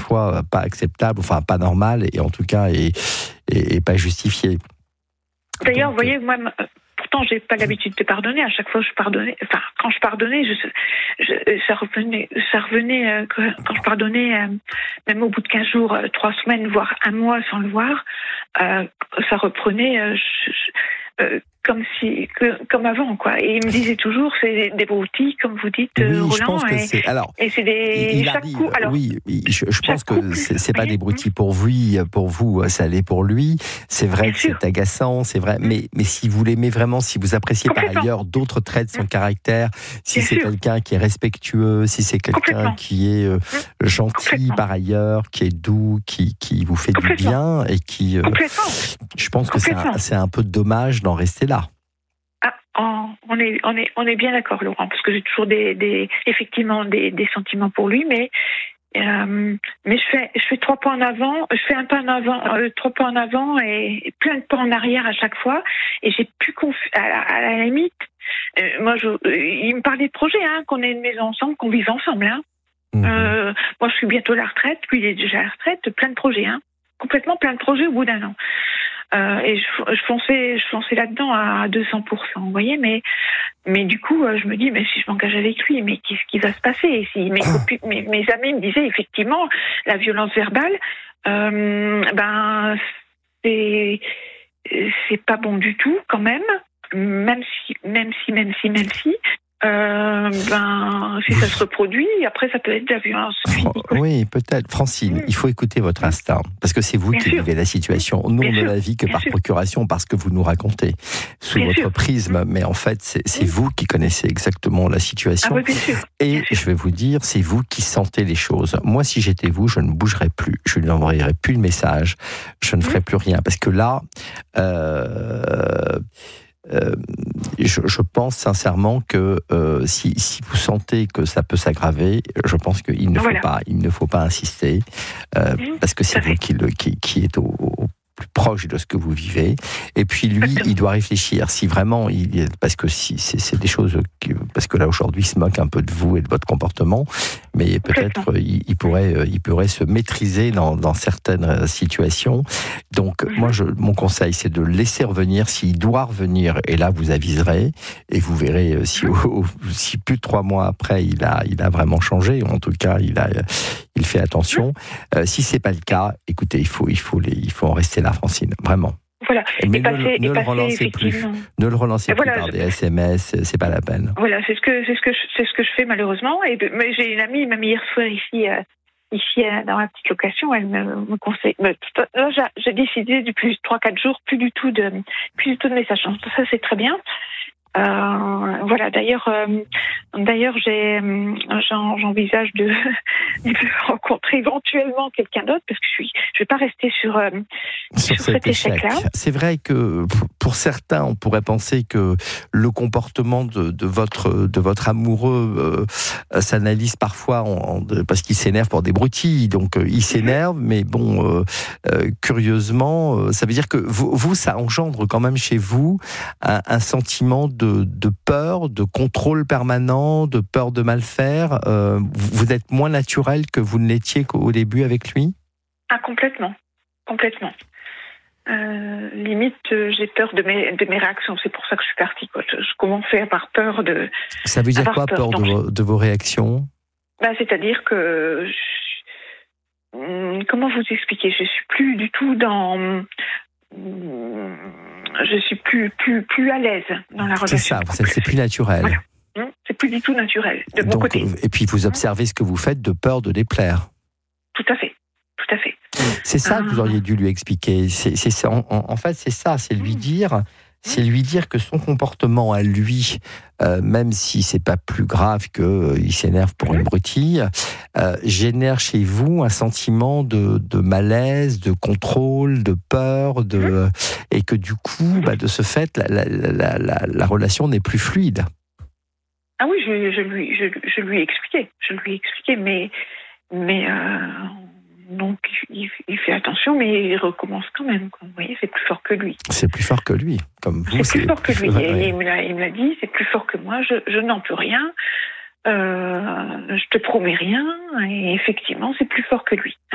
fois pas acceptable, enfin pas normal, et en tout cas et pas justifié. D'ailleurs, vous voyez, moi, pourtant, j'ai pas l'habitude de pardonner. À chaque fois, je pardonnais. Enfin, quand je pardonnais, ça revenait quand je pardonnais, même au bout de 15 jours, 3 semaines, voire un mois sans le voir, ça reprenait comme avant, quoi. Et il me disait toujours, c'est des broutilles, comme vous dites, oui, Roland. Je pense que c'est. Alors, et c'est des chaque arrive, coup. Alors, oui, je pense que c'est pas des broutilles pour vous, ça l'est pour lui. C'est vrai que c'est agaçant, c'est vrai. Mais si vous l'aimez vraiment, si vous appréciez par ailleurs d'autres traits de son caractère, si c'est quelqu'un qui est respectueux, si c'est quelqu'un qui est gentil par ailleurs, qui est doux, qui vous fait du bien et qui. Je pense que c'est un peu dommage d'en rester là. On est bien d'accord, Laurent, parce que j'ai toujours effectivement des sentiments pour lui, mais je fais 3 pas en avant, je fais un pas en avant, 3 pas en avant et plein de pas en arrière à chaque fois, et j'ai plus à la limite. Il me parlait de projet, qu'on ait une maison ensemble, qu'on vive ensemble. Moi, je suis bientôt à la retraite, lui il est déjà à la retraite, plein de projets, complètement plein de projets au bout d'1 an. Et je fonçais là-dedans à 200%, vous voyez, mais du coup, je me dis, mais si je m'engage avec lui, mais qu'est-ce qui va se passer? Et si mes amis me disaient, effectivement, la violence verbale, c'est pas bon du tout, quand même si si ça se reproduit, après ça peut être de la violence physique. Oui, peut-être. Francine, il faut écouter votre instinct, parce que c'est vous qui vivez la situation. Nous, on ne la vit que par procuration, parce que vous nous racontez sous votre prisme, mais en fait, c'est vous qui connaissez exactement la situation. Et je vais vous dire, c'est vous qui sentez les choses. Moi, si j'étais vous, je ne bougerais plus, je ne lui enverrais plus le message, je ne ferais plus rien, parce que là, je pense sincèrement que si vous sentez que ça peut s'aggraver, je pense qu'il ne faut pas insister, parce que c'est vous qui êtes au plus proche de ce que vous vivez. Et puis lui, il doit réfléchir. Si vraiment, parce que c'est des choses parce que là aujourd'hui, il se moque un peu de vous et de votre comportement, mais peut-être il pourrait se maîtriser dans certaines situations. Donc moi, mon conseil, c'est de le laisser revenir. S'il doit revenir, et là vous aviserez et vous verrez si plus de 3 mois après il a vraiment changé. En tout cas, il fait attention. Si c'est pas le cas, écoutez, il faut en rester là, Francine, vraiment. Voilà. Mais ne le relancez plus. Ne le relancez plus par des SMS, c'est pas la peine. Voilà, c'est ce que je fais malheureusement. Mais j'ai une amie, même hier soir ici dans la petite location, elle me conseille. Là, j'ai décidé depuis 3-4 jours plus du tout de messages. Ça, c'est très bien. Voilà. D'ailleurs, j'envisage de rencontrer éventuellement quelqu'un d'autre, parce que je vais pas rester sur cet échec-là. C'est vrai que pour certains, on pourrait penser que le comportement de votre amoureux s'analyse parfois parce qu'il s'énerve pour des broutilles. Donc il s'énerve, mais bon, curieusement, ça veut dire que vous, ça engendre quand même chez vous un sentiment de peur, de contrôle permanent, de peur de mal faire. Vous êtes moins naturel que vous ne l'étiez qu'au début avec lui ? Complètement. Limite, j'ai peur de mes réactions. C'est pour ça que je suis partie. Je commençais à avoir peur de... Ça veut dire quoi, peur de vos réactions ? C'est-à-dire que... Comment vous expliquer ? Je suis plus du tout dans... Je suis plus à l'aise dans la relation. C'est ça, c'est plus naturel. Voilà. C'est plus du tout naturel, de mon côté. Et puis vous observez ce que vous faites de peur de déplaire. Tout à fait. C'est ça que vous auriez dû lui expliquer. En fait, c'est ça, c'est lui dire que son comportement à lui, même si c'est pas plus grave qu'il s'énerve pour une broutille, génère chez vous un sentiment de malaise, de contrôle, de peur, et que du coup, de ce fait, la relation n'est plus fluide. Ah oui, je lui ai expliqué, mais donc il fait attention, mais il recommence quand même. Vous voyez, c'est plus fort que lui. C'est plus fort que lui, comme vous. C'est plus fort que lui. Et il me l'a dit, c'est plus fort que moi. Je n'en peux rien. Je te promets rien. Et effectivement, c'est plus fort que lui.